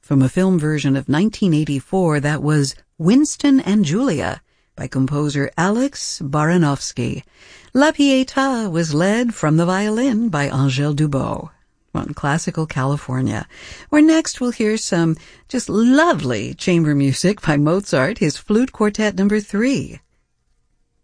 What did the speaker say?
From a film version of 1984, that was Winston and Julia by composer Alex Baranovsky. La Pietà was led from the violin by Angèle Dubot on Classical California, where next we'll hear some just lovely chamber music by Mozart, his Flute Quartet No. 3.